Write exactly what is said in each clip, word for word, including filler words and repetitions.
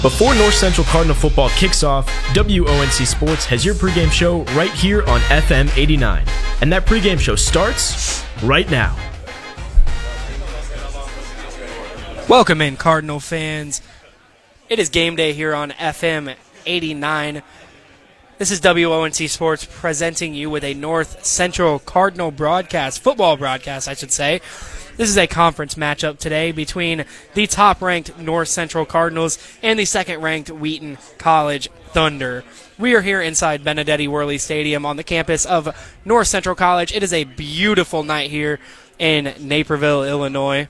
Before North Central Cardinal football kicks off, W O N C Sports has your pregame show right here on F M eighty-nine. And that pregame show starts right now. Welcome in, Cardinal fans. It is game day here on F M eighty-nine. This is W O N C Sports presenting you with a North Central Cardinal broadcast, football broadcast, I should say. This is a conference matchup today between the top-ranked North Central Cardinals and the second-ranked Wheaton College Thunder. We are here inside Benedetti Worley Stadium on the campus of North Central College. It is a beautiful night here in Naperville, Illinois.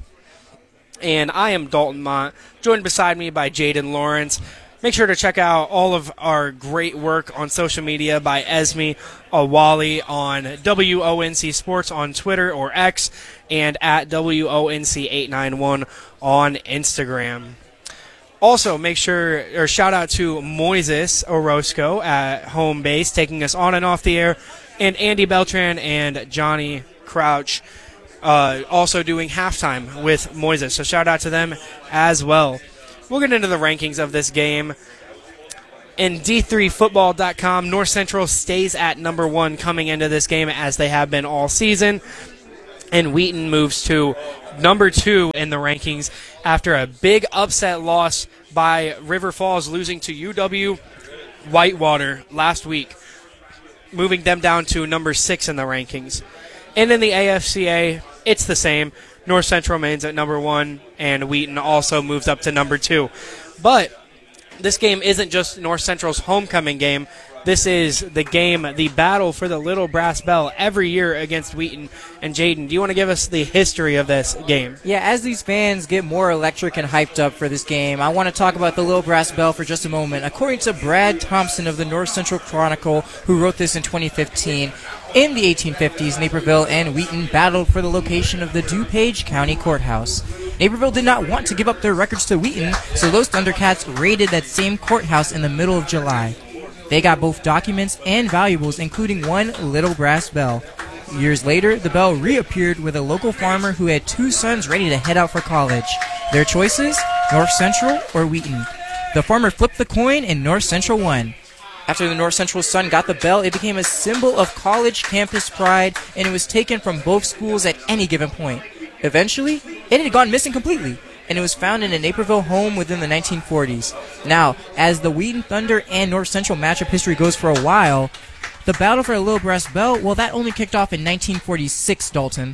And I am Dalton Mott, joined beside me by Jaden Lawrence. Make sure to check out all of our great work on social media by Esme Awali on W O N C Sports on Twitter or X and at W O N C eight nine one on Instagram. Also, make sure, or shout out to Moises Orozco at home base, taking us on and off the air, and Andy Beltran and Johnny Crouch uh, also doing halftime with Moises. So shout out to them as well. We'll get into the rankings of this game. In D three football dot com, North Central stays at number one coming into this game as they have been all season. And Wheaton moves to number two in the rankings after a big upset loss by River Falls, losing to U W Whitewater last week, moving them down to number six in the rankings. And in the A F C A, it's the same. North Central remains at number one, and Wheaton also moves up to number two. But this game isn't just North Central's homecoming game. This is the game, the battle for the Little Brass Bell every year against Wheaton. And Jaden, do you want to give us the history of this game? Yeah, as these fans get more electric and hyped up for this game, I want to talk about the Little Brass Bell for just a moment. According to Brad Thompson of the North Central Chronicle, who wrote this in twenty fifteen, in the eighteen fifties, Naperville and Wheaton battled for the location of the DuPage County Courthouse. Naperville did not want to give up their records to Wheaton, so those Thundercats raided that same courthouse in the middle of July. They got both documents and valuables, including one Little Brass Bell. Years later, the bell reappeared with a local farmer who had two sons ready to head out for college. Their choices, North Central or Wheaton. The farmer flipped the coin and North Central won. After the North Central son got the bell, it became a symbol of college campus pride, and it was taken from both schools at any given point. Eventually, it had gone missing completely, and it was found in a Naperville home within the nineteen forties. Now, as the Wheaton Thunder and North Central matchup history goes for a while, the battle for the Little Brass Bell, well, that only kicked off in nineteen forty-six, Dalton.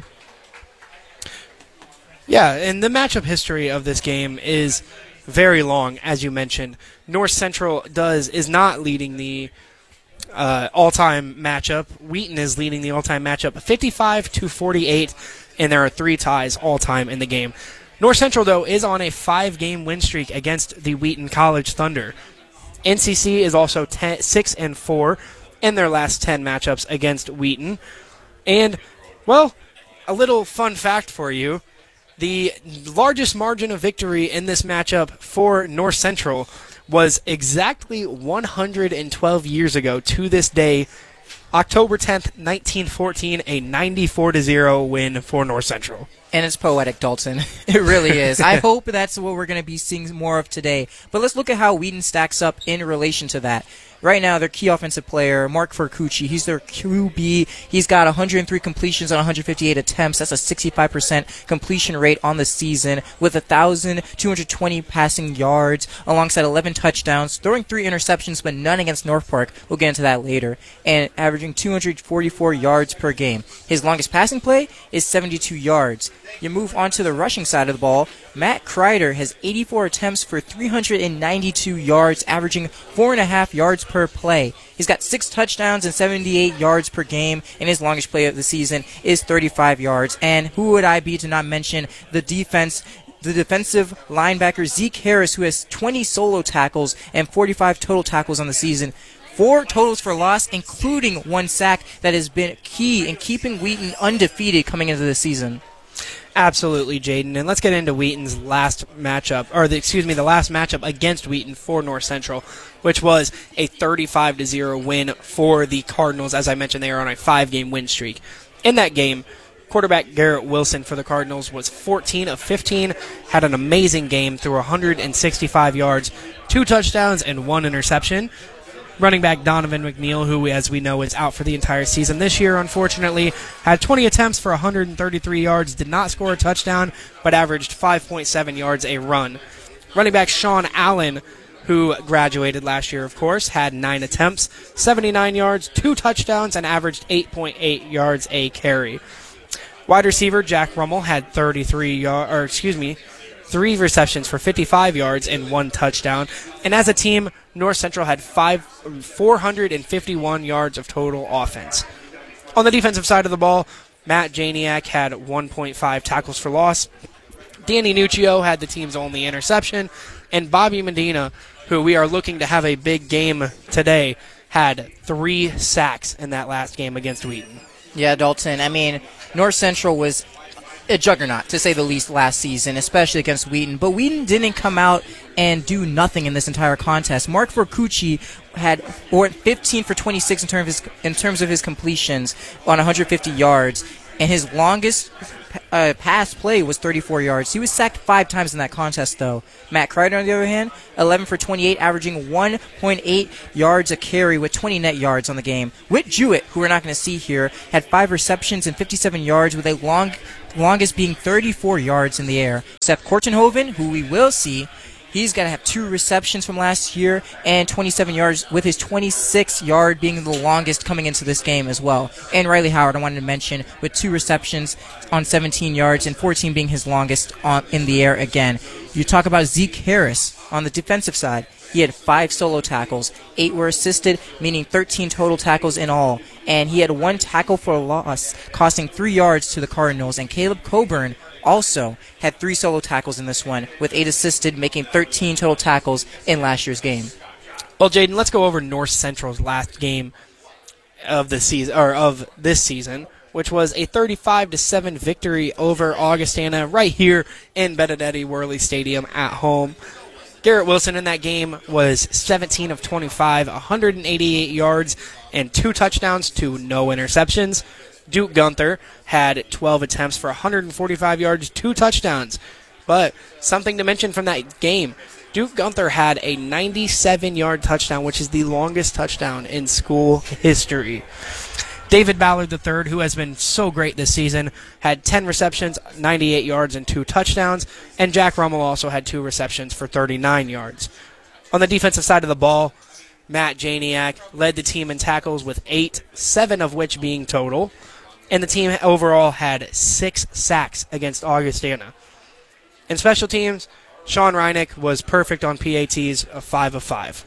Yeah, and the matchup history of this game is very long, as you mentioned. North Central does is not leading the uh, all-time matchup. Wheaton is leading the all-time matchup, fifty-five to forty-eight, and there are three ties all-time in the game. North Central, though, is on a five-game win streak against the Wheaton College Thunder. N C C is also ten, six and four in their last ten matchups against Wheaton. And, well, a little fun fact for you. The largest margin of victory in this matchup for North Central was exactly one hundred twelve years ago to this day, October tenth, nineteen fourteen, a ninety-four to zero win for North Central. And it's poetic, Dalton. It really is. I hope that's what we're going to be seeing more of today. But let's look at how Wheaton stacks up in relation to that. Right now, their key offensive player, Mark Furcucci, he's their Q B. He's got one hundred three completions on one hundred fifty-eight attempts. That's a sixty-five percent completion rate on the season with one thousand two hundred twenty passing yards alongside eleven touchdowns, throwing three interceptions, but none against North Park. We'll get into that later. And averaging two hundred forty-four yards per game. His longest passing play is seventy-two yards. You move on to the rushing side of the ball. Matt Kreider has eighty-four attempts for three hundred ninety-two yards, averaging four and a half yards per play. He's got six touchdowns and seventy-eight yards per game, and his longest play of the season is thirty-five yards. And who would I be to not mention the defense, the defensive linebacker Zeke Harris, who has twenty solo tackles and forty-five total tackles on the season. Four totals for loss, including one sack that has been key in keeping Wheaton undefeated coming into the season. Absolutely, Jaden. And let's get into Wheaton's last matchup, or the, excuse me, the last matchup against Wheaton for North Central, which was a thirty-five to zero win for the Cardinals. As I mentioned, they are on a five-game win streak. In that game, Quarterback Garrett Wilson for the Cardinals was fourteen of fifteen, had an amazing game, threw one hundred sixty-five yards, two touchdowns, and one interception. Running back Donovan McNeil, who, as we know, is out for the entire season this year, unfortunately, had twenty attempts for one hundred thirty-three yards, did not score a touchdown, but averaged five point seven yards a run. Running back Sean Allen, who graduated last year, of course, had nine attempts, seventy-nine yards, two touchdowns, and averaged eight point eight yards a carry. Wide receiver Jack Rummel had thirty-three yards, or excuse me, three receptions for fifty-five yards and one touchdown. And as a team, North Central had five, four hundred fifty-one yards of total offense. On the defensive side of the ball, Matt Janiak had one point five tackles for loss. Danny Nuccio had the team's only interception. And Bobby Medina, who we are looking to have a big game today, had three sacks in that last game against Wheaton. Yeah, Dalton. I mean, North Central was a juggernaut, to say the least, last season, especially against Wheaton. But Wheaton didn't come out and do nothing in this entire contest. Mark Vercucci had fifteen for twenty-six in terms of his, in terms of his completions on one hundred fifty yards, and his longest uh, pass play was thirty-four yards. He was sacked five times in that contest, though. Matt Kreider, on the other hand, eleven for twenty-eight, averaging one point eight yards a carry with twenty net yards on the game. Whit Jewett, who we're not going to see here, had five receptions and fifty-seven yards with a long, longest being thirty-four yards in the air. Seth Kortenhoven, who we will see, he's got to have two receptions from last year and twenty-seven yards, with his twenty-six yard being the longest coming into this game as well. And Riley Howard, I wanted to mention, with two receptions on seventeen yards and fourteen being his longest on, in the air again. You talk about Zeke Harris on the defensive side. He had five solo tackles. Eight were assisted, meaning thirteen total tackles in all. And he had one tackle for a loss, costing three yards to the Cardinals. And Caleb Coburn also had three solo tackles in this one, with eight assisted, making thirteen total tackles in last year's game. Well, Jaden, let's go over North Central's last game of the season, or of this season, which was a thirty-five to seven victory over Augustana right here in Benedetti Worley Stadium at home. Garrett Wilson in that game was seventeen of twenty-five, one hundred eighty-eight yards, and two touchdowns to no interceptions. Duke Gunther had twelve attempts for one hundred forty-five yards, two touchdowns. But something to mention from that game, Duke Gunther had a ninety-seven yard touchdown, which is the longest touchdown in school history. David Ballard the third, who has been so great this season, had ten receptions, ninety-eight yards, and two touchdowns. And Jack Rummel also had two receptions for thirty-nine yards. On the defensive side of the ball, Matt Janiak led the team in tackles with eight, seven of which being total. And the team overall had six sacks against Augustana. In special teams, Sean Reinick was perfect on P A Ts, of five of five.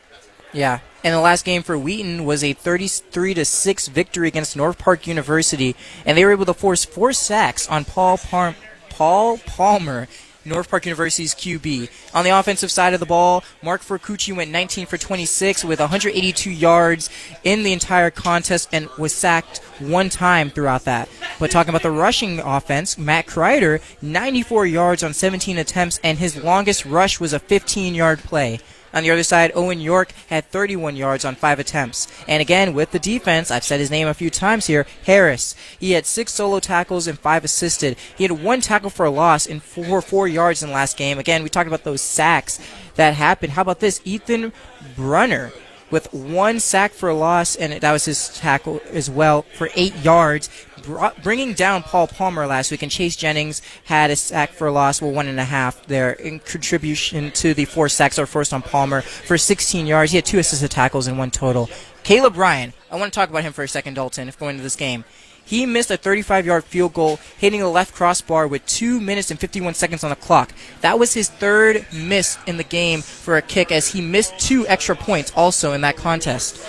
Yeah, and the last game for Wheaton was a thirty-three to six victory against North Park University, and they were able to force four sacks on Paul Par- Paul Palmer, North Park University's Q B. On the offensive side of the ball, Mark Vercucci went nineteen for twenty-six with one hundred eighty-two yards in the entire contest and was sacked one time throughout that. But talking about the rushing offense, Matt Kreider, ninety-four yards on seventeen attempts, and his longest rush was a fifteen yard play. On the other side, Owen York had thirty-one yards on five attempts. And again, with the defense, I've said his name a few times here, Harris. He had six solo tackles and five assisted. He had one tackle for a loss and four, four yards in the last game. Again, we talked about those sacks that happened. How about this? Ethan Brunner with one sack for a loss, and that was his tackle as well for eight yards, bringing down Paul Palmer last week. And Chase Jennings had a sack for a loss, well, one and a half there in contribution to the four sacks, or first on Palmer, for sixteen yards. He had two assisted tackles and one total. Caleb Ryan, I want to talk about him for a second, Dalton, if going into this game. He missed a thirty-five yard field goal, hitting the left crossbar with two minutes and fifty-one seconds on the clock. That was his third miss in the game for a kick, as he missed two extra points also in that contest.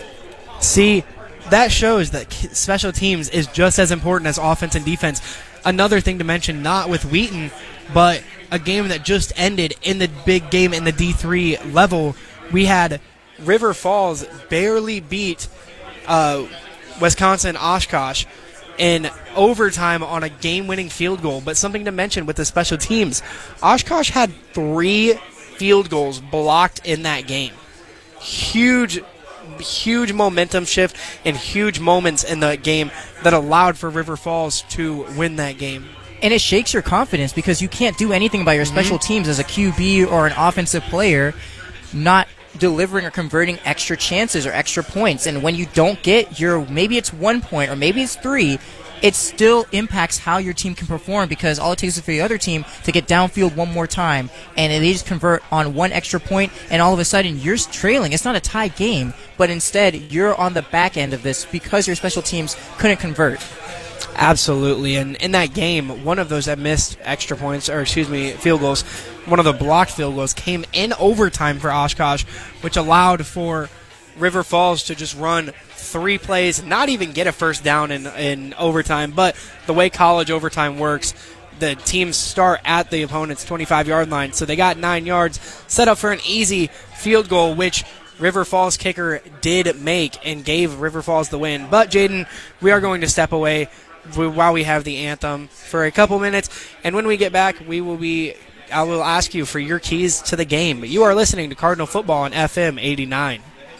See, that shows that special teams is just as important as offense and defense. Another thing to mention, not with Wheaton, but a game that just ended in the big game in the D three level, we had River Falls barely beat uh, Wisconsin Oshkosh in overtime on a game-winning field goal. But something to mention with the special teams, Oshkosh had three field goals blocked in that game. Huge huge momentum shift and huge moments in the game that allowed for River Falls to win that game. And it shakes your confidence because you can't do anything by your mm-hmm. special teams as a Q B or an offensive player not delivering or converting extra chances or extra points. And when you don't get your, maybe it's one point or maybe it's three, it still impacts how your team can perform because all it takes is for the other team to get downfield one more time and they just convert on one extra point and all of a sudden you're trailing. It's not a tie game, but instead you're on the back end of this because your special teams couldn't convert. Absolutely, and in that game, one of those that missed extra points, or excuse me, field goals, one of the blocked field goals came in overtime for Oshkosh, which allowed for River Falls to just run three plays, not even get a first down in, in overtime. But the way college overtime works, the teams start at the opponent's twenty-five-yard line, so they got nine yards, set up for an easy field goal, which River Falls kicker did make and gave River Falls the win. But, Jaden, we are going to step away while we have the anthem for a couple minutes, and when we get back, we will be I will ask you for your keys to the game. You are listening to Cardinal Football on F M eighty-nine.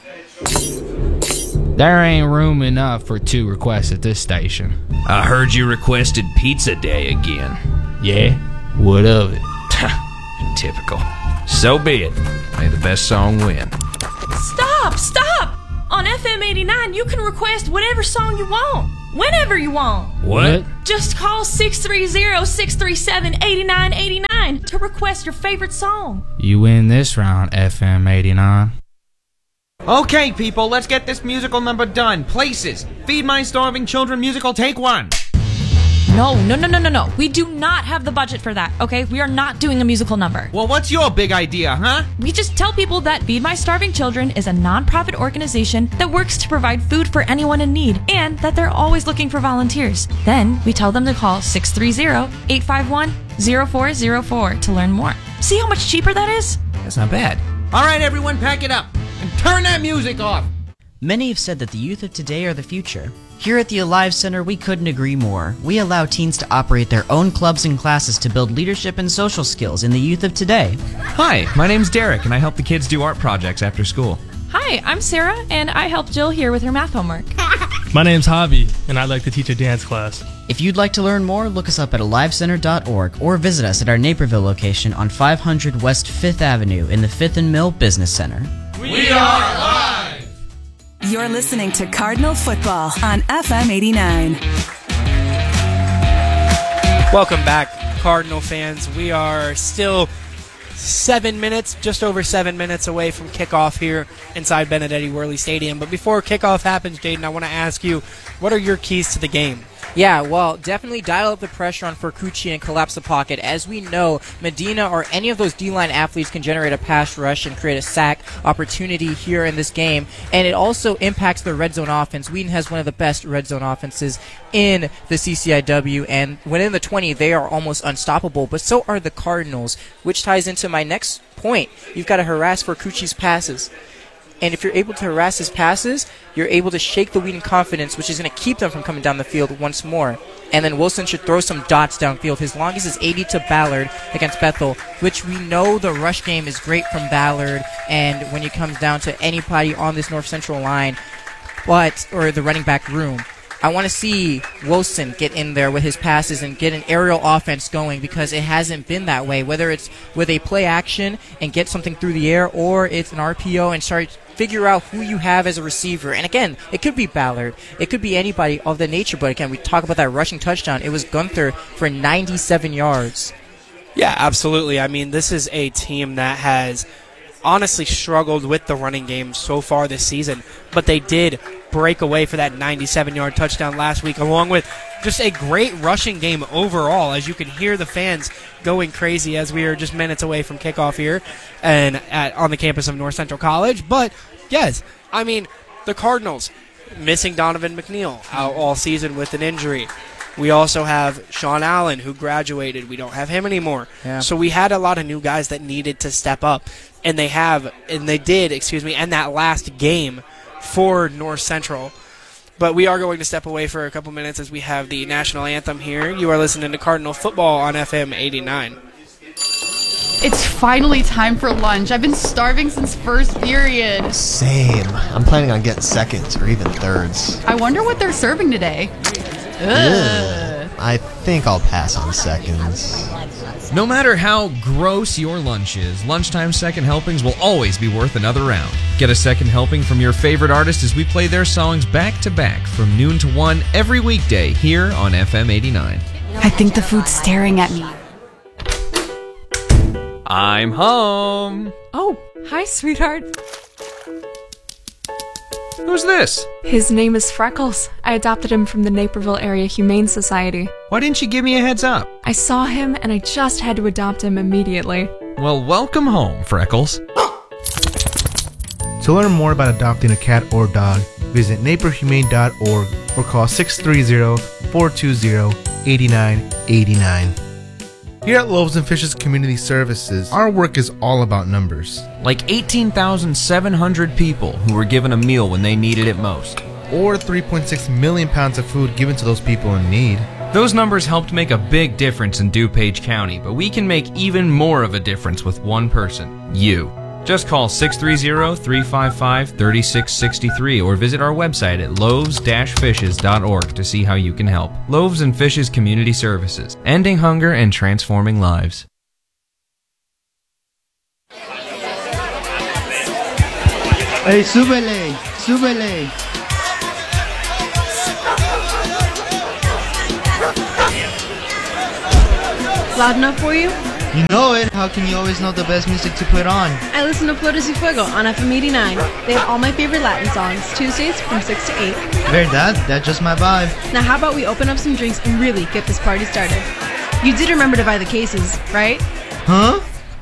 There ain't room enough for two requests at this station. I heard you requested Pizza Day again. Yeah? What of it? Typical. So be it. May the best song win. Stop! Stop! On F M eighty-nine, you can request whatever song you want, whenever you want. What? Just call six three zero, six three seven, eight nine eight nine to request your favorite song. You win this round, F M eighty-nine. Okay, people, let's get this musical number done. Places. Feed My Starving Children musical, take one. No, no, no, no, no, no. We do not have the budget for that, okay? We are not doing a musical number. Well, what's your big idea, huh? We just tell people that Feed My Starving Children is a non-profit organization that works to provide food for anyone in need and that they're always looking for volunteers. Then we tell them to call six three zero, eight five one, zero four zero four to learn more. See how much cheaper that is? That's not bad. All right, everyone, pack it up and turn that music off. Many have said that the youth of today are the future. Here at the Alive Center, we couldn't agree more. We allow teens to operate their own clubs and classes to build leadership and social skills in the youth of today. Hi, my name's Derek, and I help the kids do art projects after school. Hi, I'm Sarah, and I help Jill here with her math homework. My name's Javi, and I'd like to teach a dance class. If you'd like to learn more, look us up at alive center dot org or visit us at our Naperville location on five hundred West fifth Avenue in the Fifth and Mill Business Center. We are live! You're listening to Cardinal Football on F M eighty-nine. Welcome back, Cardinal fans. We are still seven minutes, just over seven minutes away from kickoff here inside Benedetti Worley Stadium. But before kickoff happens, Jaden, I want to ask you, what are your keys to the game? Yeah, well, definitely dial up the pressure on Furcucci and collapse the pocket. As we know, Medina or any of those D-line athletes can generate a pass rush and create a sack opportunity here in this game. And it also impacts the red zone offense. Wheaton has one of the best red zone offenses in the C C I W. And within the twenty, they are almost unstoppable. But so are the Cardinals, which ties into my next point. You've got to harass Furcucci's passes. And if you're able to harass his passes, you're able to shake the Wheaton confidence, which is going to keep them from coming down the field once more. And then Wilson should throw some dots downfield. His longest is eighty to Ballard against Bethel, which we know the rush game is great from Ballard. And when it comes down to anybody on this North Central line, but or the running back room, I want to see Wilson get in there with his passes and get an aerial offense going because it hasn't been that way. Whether it's with a play action and get something through the air or it's an R P O and start figure out who you have as a receiver. And again, it could be Ballard. It could be anybody of the nature. But again, we talk about that rushing touchdown. It was Gunther for ninety-seven yards. Yeah, absolutely. I mean, this is a team that has honestly struggled with the running game so far this season. But they did break away for that ninety-seven-yard touchdown last week, along with just a great rushing game overall, as you can hear the fans going crazy as we are just minutes away from kickoff here and at, on the campus of North Central College. But, yes, I mean, the Cardinals missing Donovan McNeil out all season with an injury. We also have Sean Allen, who graduated. We don't have him anymore. Yeah. So we had a lot of new guys that needed to step up, and they have, and they did, excuse me, and that last game for North Central. But we are going to step away for a couple minutes as we have the national anthem here. You are listening to Cardinal Football on F M eighty-nine. It's finally time for lunch. I've been starving since first period. Same. I'm planning on getting seconds or even thirds. I wonder what they're serving today. Ugh. Ugh. I think I'll pass on seconds. No matter how gross your lunch is, lunchtime second helpings will always be worth another round. Get a second helping from your favorite artist as we play their songs back to back from noon to one every weekday here on F M eighty-nine. I think the food's staring at me. I'm home. Oh, hi, sweetheart. Who's this? His name is Freckles. I adopted him from the Naperville Area Humane Society. Why didn't you give me a heads up? I saw him and I just had to adopt him immediately. Well, welcome home, Freckles. To learn more about adopting a cat or dog, visit naper humane dot org or call six three zero, four two zero, eight nine eight nine. Here at Loaves and Fishes Community Services, our work is all about numbers. Like eighteen thousand seven hundred people who were given a meal when they needed it most. Or three point six million pounds of food given to those people in need. Those numbers helped make a big difference in DuPage County, but we can make even more of a difference with one person, you. Just call six three zero, three five five, three six six three or visit our website at loaves dash fishes dot org to see how you can help. Loaves and Fishes Community Services, ending hunger and transforming lives. Hey, súbele, súbele. Loud enough for you? You know it. How can you always know the best music to put on? I listen to Flores y Fuego on F M eighty-nine. They have all my favorite Latin songs, Tuesdays from six to eight. Verdad? That's just my vibe. Now how about we open up some drinks and really get this party started? You did remember to buy the cases, right? Huh?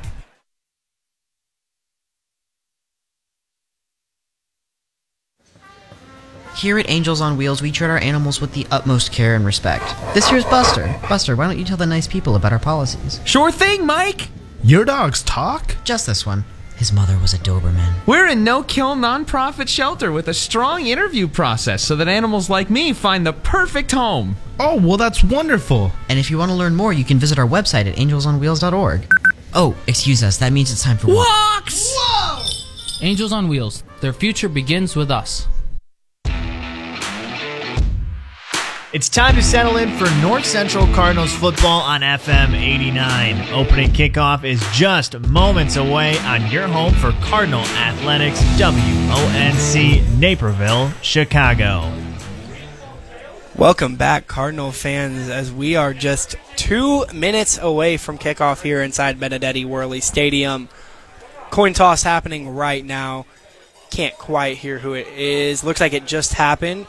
Here at Angels on Wheels, we treat our animals with the utmost care and respect. This here's Buster. Buster, why don't you tell the nice people about our policies? Sure thing, Mike! Your dogs talk? Just this one. His mother was a Doberman. We're a no-kill non-profit shelter with a strong interview process so that animals like me find the perfect home. Oh, well, that's wonderful. And if you want to learn more, you can visit our website at angels on wheels dot org. Oh, excuse us, that means it's time for walks! Whoa! Angels on Wheels. Their future begins with us. It's time to settle in for North Central Cardinals football on F M eighty-nine. Opening kickoff is just moments away on your home for Cardinal Athletics, W O N C Naperville, Chicago. Welcome back, Cardinal fans, as we are just two minutes away from kickoff here inside Benedetti Worley Stadium. Coin toss happening right now. Can't quite hear who it is. Looks like it just happened.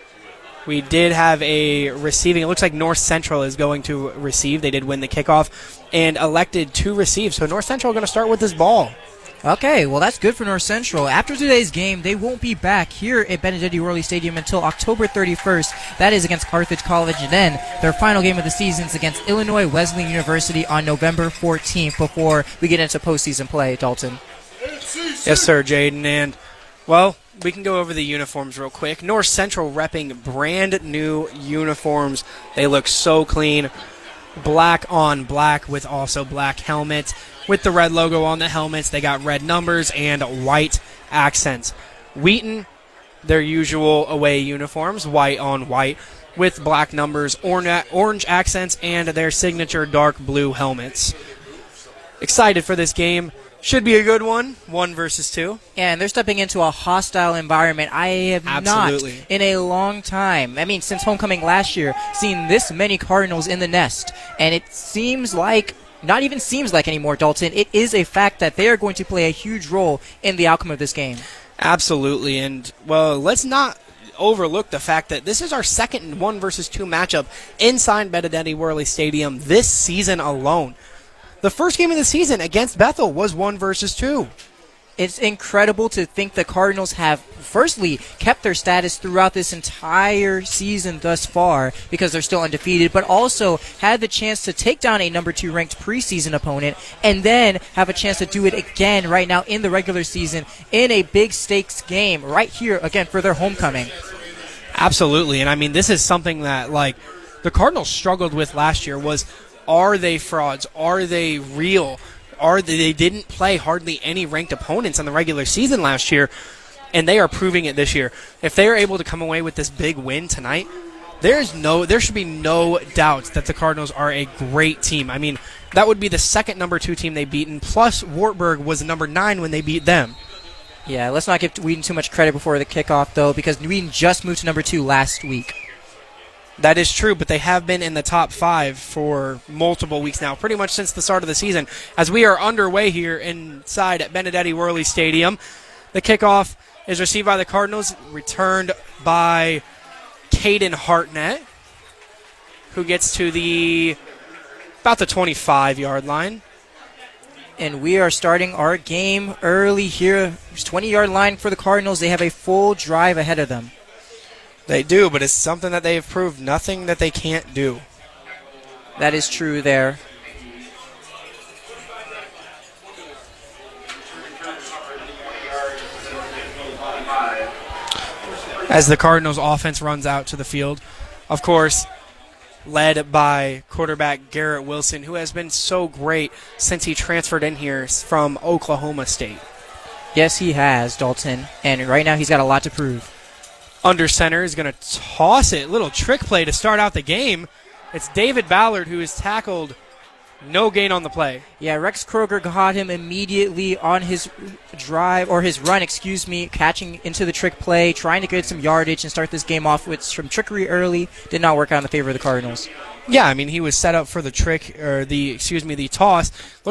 We did have a receiving. It looks like North Central is going to receive. They did win the kickoff and elected to receive. So North Central are going to start with this ball. Okay, well, that's good for North Central. After today's game, they won't be back here at Benedetti Worley Stadium until October thirty-first. That is against Carthage College. And then their final game of the season is against Illinois Wesleyan University on November fourteenth before we get into postseason play, Dalton. Yes, sir, Jaden. And, well, we can go over the uniforms real quick. North Central repping brand new uniforms. They look so clean. Black on black with also black helmets. With the red logo on the helmets, they got red numbers and white accents. Wheaton, their usual away uniforms, white on white, with black numbers, orange accents, and their signature dark blue helmets. Excited for this game. Should be a good one, one versus two. Yeah, and they're stepping into a hostile environment. I have Absolutely. not, in a long time, I mean, since homecoming last year, seen this many Cardinals in the nest. And it seems like, not even seems like anymore, Dalton, it is a fact that they are going to play a huge role in the outcome of this game. Absolutely, and, well, let's not overlook the fact that this is our second one versus two matchup inside Benedetti Worley Stadium this season alone. The first game of the season against Bethel was one versus two. It's incredible to think the Cardinals have, firstly, kept their status throughout this entire season thus far because they're still undefeated, but also had the chance to take down a number two ranked preseason opponent and then have a chance to do it again right now in the regular season in a big stakes game right here, again, for their homecoming. Absolutely, and I mean, this is something that, like, the Cardinals struggled with last year was, are they frauds? Are they real? are they didn't play hardly any ranked opponents in the regular season last year, and they are proving it this year. If they are able to come away with this big win tonight, there's no there should be no doubt that the Cardinals are a great team. I mean, that would be the second number two team they've beaten, plus Wartburg was number nine when they beat them. Yeah, let's not give Wheaton too much credit before the kickoff, though, because Wheaton just moved to number two last week. That is true, but they have been in the top five for multiple weeks now, pretty much since the start of the season. As we are underway here inside at Benedetti Worley Stadium, the kickoff is received by the Cardinals, returned by Caden Hartnett, who gets to the about the twenty-five-yard line. And we are starting our game early here. twenty-yard line for the Cardinals. They have a full drive ahead of them. They do, but it's something that they've proved nothing that they can't do. That is true there. As the Cardinals offense runs out to the field, of course, led by quarterback Garrett Wilson, who has been so great since he transferred in here from Oklahoma State. Yes, he has, Dalton, and right now he's got a lot to prove. Under center is going to toss it. Little trick play to start out the game. It's David Ballard who is tackled. No gain on the play. Yeah, Rex Kroger got him immediately on his drive, or his run, excuse me, catching into the trick play, trying to get some yardage and start this game off with some trickery early. Did not work out in the favor of the Cardinals. Yeah, I mean, he was set up for the trick, or the, excuse me, the toss.